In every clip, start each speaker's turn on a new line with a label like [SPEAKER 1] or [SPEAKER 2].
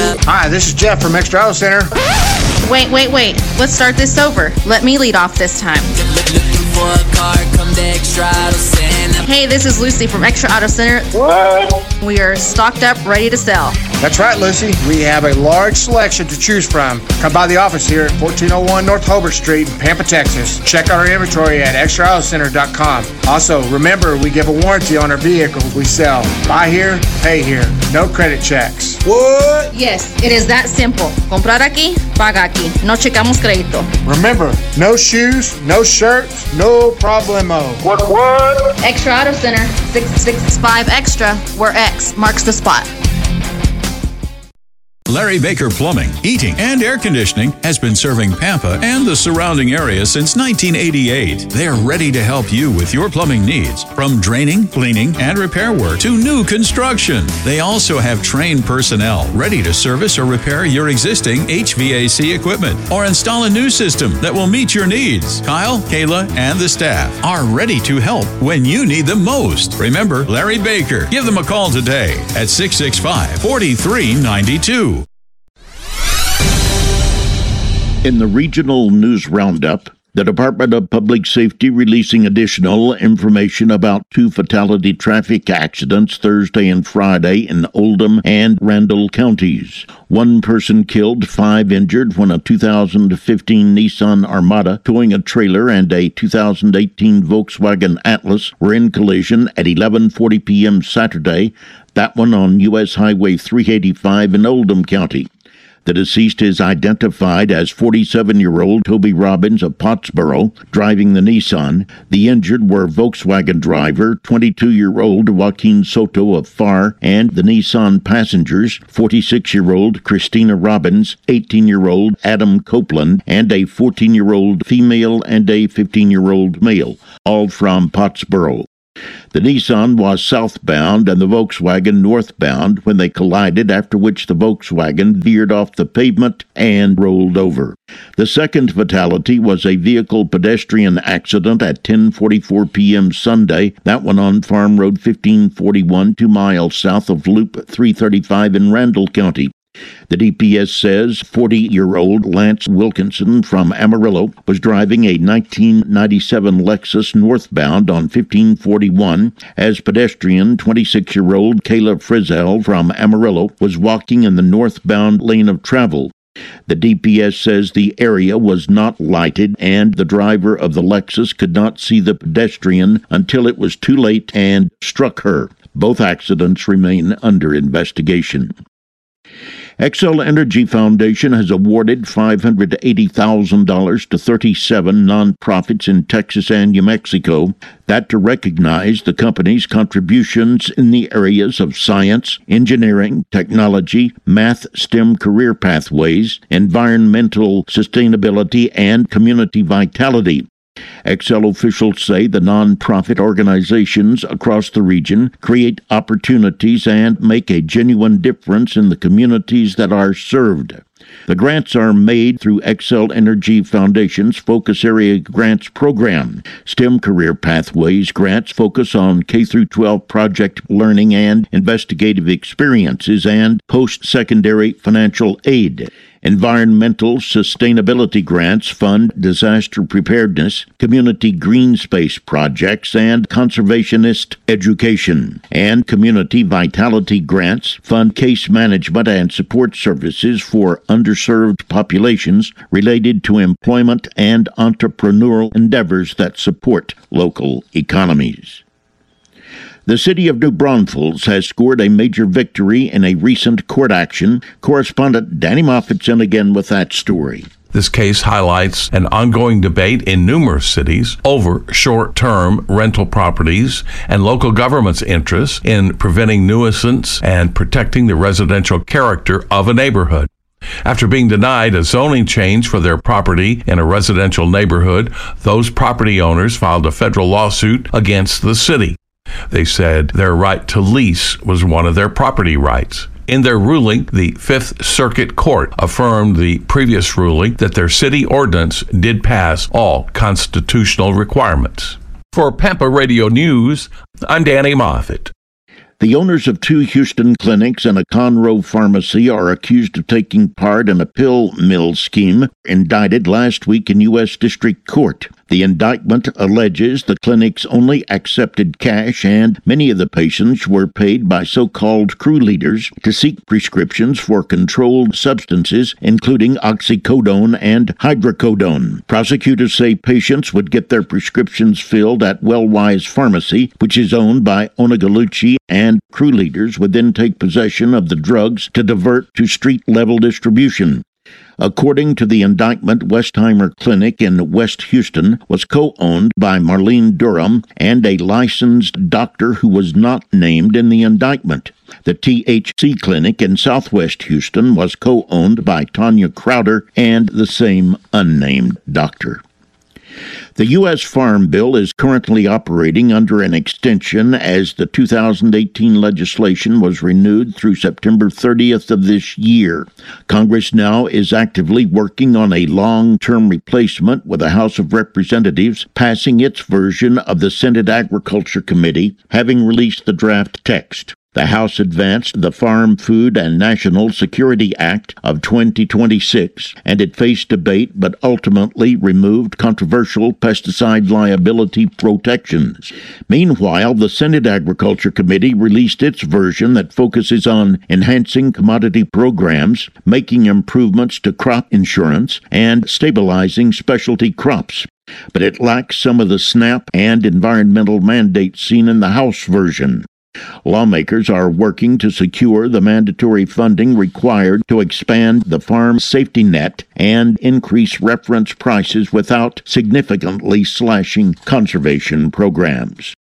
[SPEAKER 1] Hi, this is Jeff from Extra Auto Center.
[SPEAKER 2] Wait. Let's start this over. Let me lead off this time. Hey, this is Lucy from Extra Auto Center.
[SPEAKER 1] What?
[SPEAKER 2] We are stocked up, ready to sell.
[SPEAKER 1] That's right, Lucy. We have a large selection to choose from. Come by the office here at 1401 North Hobart Street in Pampa, Texas. Check out our inventory at extraautocenter.com. Also, remember, we give a warranty on our vehicles we sell. Buy here, pay here. No credit checks. What?
[SPEAKER 2] Yes, it is that simple. Comprar aquí, paga aquí. No checamos crédito.
[SPEAKER 1] Remember, no shoes, no shirts, no problemo. What?
[SPEAKER 2] Extra Auto Center, 665 Extra, where X marks the spot.
[SPEAKER 3] Larry Baker Plumbing, Heating, and Air Conditioning has been serving Pampa and the surrounding area since 1988. They are ready to help you with your plumbing needs, from draining, cleaning, and repair work to new construction. They also have trained personnel ready to service or repair your existing HVAC equipment or install a new system that will meet your needs. Kyle, Kayla, and the staff are ready to help when you need them most. Remember Larry Baker. Give them a call today at 665-4392.
[SPEAKER 4] In the regional news roundup, the Department of Public Safety releasing additional information about 2 fatality traffic accidents Thursday and Friday in Oldham and Randall counties. 1 person killed, 5 injured when a 2015 Nissan Armada towing a trailer and a 2018 Volkswagen Atlas were in collision at 11:40 p.m. Saturday, that one on U.S. Highway 385 in Oldham County. The deceased is identified as 47-year-old Toby Robbins of Pottsboro, driving the Nissan. The injured were Volkswagen driver, 22-year-old Joaquin Soto of Farr, and the Nissan passengers, 46-year-old Christina Robbins, 18-year-old Adam Copeland, and a 14-year-old female and a 15-year-old male, all from Pottsboro. The Nissan was southbound and the Volkswagen northbound when they collided, after which the Volkswagen veered off the pavement and rolled over. The second fatality was a vehicle-pedestrian accident at 10:44 p.m. Sunday, that one on Farm Road 1541, 2 miles south of Loop 335 in Randall County. The DPS says 40-year-old Lance Wilkinson from Amarillo was driving a 1997 Lexus northbound on 1541 as pedestrian 26-year-old Kayla Frizzell from Amarillo was walking in the northbound lane of travel. The DPS says the area was not lighted and the driver of the Lexus could not see the pedestrian until it was too late and struck her. Both accidents remain under investigation. Xcel Energy Foundation has awarded $580,000 to 37 nonprofits in Texas and New Mexico, that to recognize the company's contributions in the areas of science, engineering, technology, math, STEM career pathways, environmental sustainability, and community vitality. Xcel officials say the nonprofit organizations across the region create opportunities and make a genuine difference in the communities that are served. The grants are made through Xcel Energy Foundation's Focus Area Grants program. STEM Career Pathways grants focus on K-12 project learning and investigative experiences and post-secondary financial aid. Environmental sustainability grants fund disaster preparedness, community green space projects, and conservationist education. And community vitality grants fund case management and support services for underserved populations related to employment and entrepreneurial endeavors that support local economies. The city of New Braunfels has scored a major victory in a recent court action. Correspondent Danny Moffitt's in again with that story.
[SPEAKER 5] This case highlights an ongoing debate in numerous cities over short-term rental properties and local government's interest in preventing nuisance and protecting the residential character of a neighborhood. After being denied a zoning change for their property in a residential neighborhood, those property owners filed a federal lawsuit against the city. They said their right to lease was one of their property rights. In their ruling, the Fifth Circuit Court affirmed the previous ruling that their city ordinance did pass all constitutional requirements. For Pampa Radio News, I'm Danny Moffitt.
[SPEAKER 4] The owners of 2 Houston clinics and a Conroe pharmacy are accused of taking part in a pill mill scheme indicted last week in U.S. District Court. The indictment alleges the clinics only accepted cash and many of the patients were paid by so-called crew leaders to seek prescriptions for controlled substances, including oxycodone and hydrocodone. Prosecutors say patients would get their prescriptions filled at Wellwise Pharmacy, which is owned by Onagalucci, and crew leaders would then take possession of the drugs to divert to street-level distribution. According to the indictment, Westheimer Clinic in West Houston was co-owned by Marlene Durham and a licensed doctor who was not named in the indictment. The THC Clinic in Southwest Houston was co-owned by Tanya Crowder and the same unnamed doctor. The U.S. Farm Bill is currently operating under an extension as the 2018 legislation was renewed through September 30th of this year. Congress now is actively working on a long-term replacement, with the House of Representatives passing its version of the Senate Agriculture Committee, having released the draft text. The House advanced the Farm, Food, and National Security Act of 2026, and it faced debate but ultimately removed controversial pesticide liability protections. Meanwhile, the Senate Agriculture Committee released its version that focuses on enhancing commodity programs, making improvements to crop insurance, and stabilizing specialty crops. But it lacks some of the SNAP and environmental mandates seen in the House version. Lawmakers are working to secure the mandatory funding required to expand the farm safety net and increase reference prices without significantly slashing conservation programs.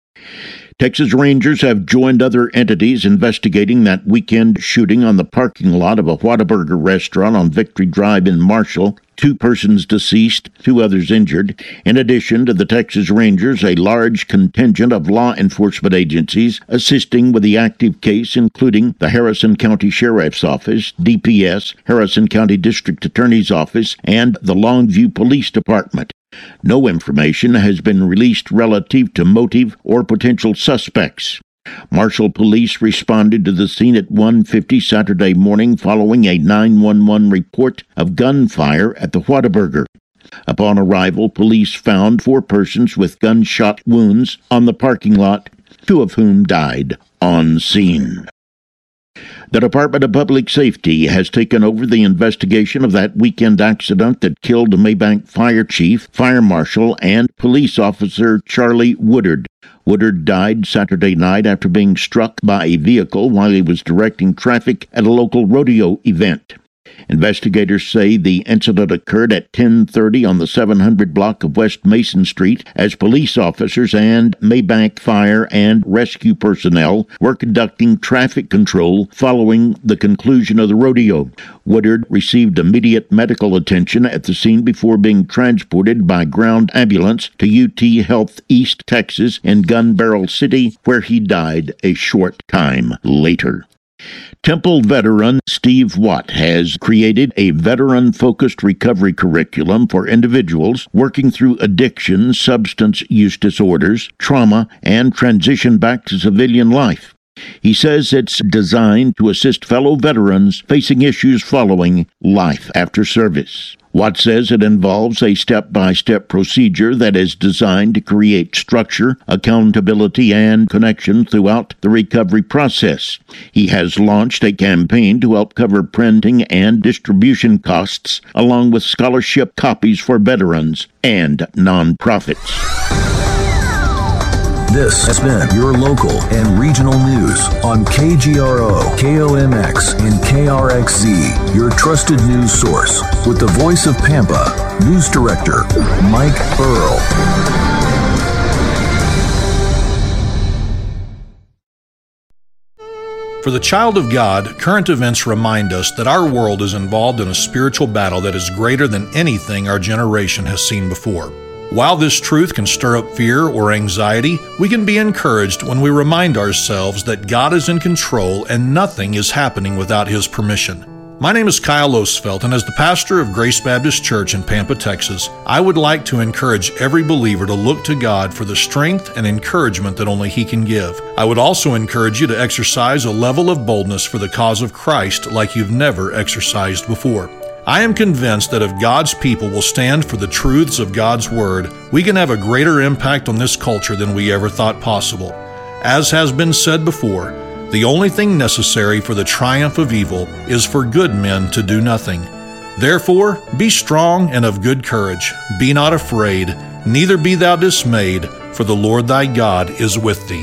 [SPEAKER 4] Texas Rangers have joined other entities investigating that weekend shooting on the parking lot of a Whataburger restaurant on Victory Drive in Marshall. 2 persons deceased, 2 others injured. In addition to the Texas Rangers, a large contingent of law enforcement agencies assisting with the active case, including the Harrison County Sheriff's Office, DPS, Harrison County District Attorney's Office, and the Longview Police Department. No information has been released relative to motive or potential suspects. Marshall Police responded to the scene at 1:50 Saturday morning following a 911 report of gunfire at the Whataburger. Upon arrival, police found 4 persons with gunshot wounds on the parking lot, 2 of whom died on scene. The Department of Public Safety has taken over the investigation of that weekend accident that killed Maybank Fire Chief, Fire Marshal, and Police Officer Charlie Woodard. Woodard died Saturday night after being struck by a vehicle while he was directing traffic at a local rodeo event. Investigators say the incident occurred at 10:30 on the 700 block of West Mason Street as police officers and Maybank Fire and Rescue personnel were conducting traffic control following the conclusion of the rodeo. Woodard received immediate medical attention at the scene before being transported by ground ambulance to UT Health East Texas in Gun Barrel City, where he died a short time later. Temple veteran Steve Watt has created a veteran-focused recovery curriculum for individuals working through addiction, substance use disorders, trauma, and transition back to civilian life. He says it's designed to assist fellow veterans facing issues following life after service. Watt says it involves a step-by-step procedure that is designed to create structure, accountability, and connection throughout the recovery process. He has launched a campaign to help cover printing and distribution costs, along with scholarship copies for veterans and nonprofits.
[SPEAKER 6] This has been your local and regional news on KGRO, KOMX, and KRXZ, your trusted news source. With the voice of Pampa, News Director Mike Earl.
[SPEAKER 7] For the child of God, current events remind us that our world is involved in a spiritual battle that is greater than anything our generation has seen before. While this truth can stir up fear or anxiety, we can be encouraged when we remind ourselves that God is in control and nothing is happening without His permission. My name is Kyle Losfeld, and as the pastor of Grace Baptist Church in Pampa, Texas, I would like to encourage every believer to look to God for the strength and encouragement that only He can give. I would also encourage you to exercise a level of boldness for the cause of Christ like you've never exercised before. I am convinced that if God's people will stand for the truths of God's Word, we can have a greater impact on this culture than we ever thought possible. As has been said before, the only thing necessary for the triumph of evil is for good men to do nothing. Therefore, be strong and of good courage. Be not afraid, neither be thou dismayed, for the Lord thy God is with thee.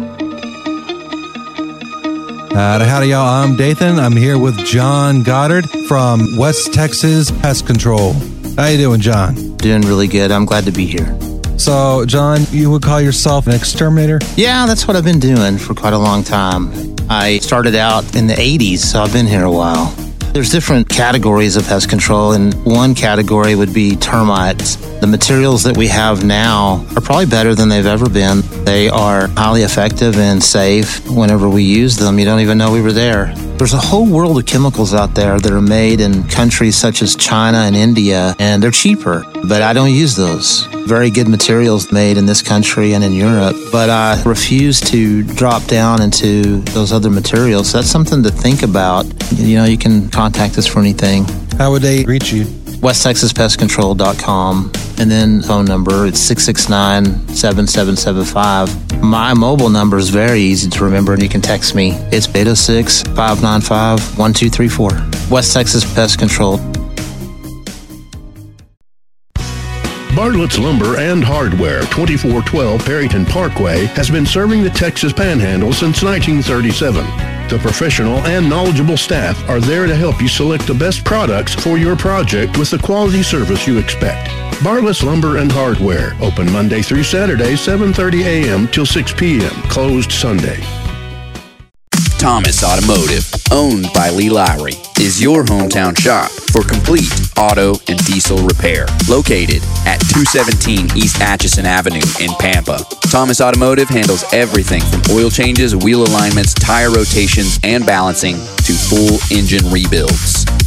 [SPEAKER 8] Howdy, y'all. I'm Dathan. I'm here with John Goddard from West Texas Pest Control. How you doing, John?
[SPEAKER 9] Doing really good. I'm glad to be here.
[SPEAKER 8] So, John, you would call yourself an exterminator?
[SPEAKER 9] Yeah, that's what I've been doing for quite a long time. I started out in the 80s, so I've been here a while. There's different categories of pest control, and one category would be termites. The materials that we have now are probably better than they've ever been. They are highly effective and safe. Whenever we use them, you don't even know we were there. There's a whole world of chemicals out there that are made in countries such as China and India, and they're cheaper, but I don't use those. Very good materials made in this country and in Europe, but I refuse to drop down into those other materials. So that's something to think about. You can contact us for anything.
[SPEAKER 8] How would they reach you?
[SPEAKER 9] WestTexasPestControl.com, and then phone number, it's 669-7775. My mobile number is very easy to remember, and you can text me. It's 806-595-1234. West Texas Pest Control.
[SPEAKER 10] Bartlett's Lumber and Hardware, 2412 Perryton Parkway, has been serving the Texas Panhandle since 1937. The professional and knowledgeable staff are there to help you select the best products for your project with the quality service you expect. Bartlett's Lumber and Hardware, open Monday through Saturday, 7:30 a.m. till 6 p.m., closed Sunday.
[SPEAKER 11] Thomas Automotive, owned by Lee Lowry, is your hometown shop for complete auto and diesel repair. Located at 217 East Atchison Avenue in Pampa. Thomas Automotive handles everything from oil changes, wheel alignments, tire rotations, and balancing to full engine rebuilds.